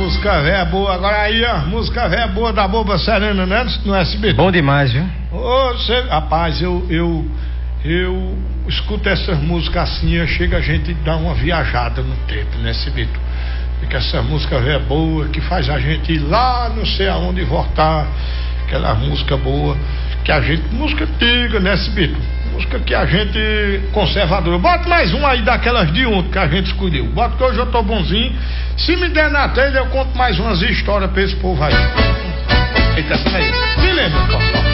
música velha boa. Agora aí, ó, música velha boa da Boba Serena, né? No SBT. Bom demais, viu? Rapaz, eu escuto essas músicas assim, chega a gente dar uma viajada no tempo, né, SBT? Fica essa música velha boa que faz a gente ir lá não sei aonde e voltar. Aquela música boa que a gente, música antiga, né, SBT? Música que a gente conservadora. Bota mais um aí daquelas de ontem que a gente escolheu. Bota que hoje eu tô bonzinho. Se me der na telha, eu conto mais umas histórias pra esse povo aí. Eita, essa aí. Me lembra, Costa.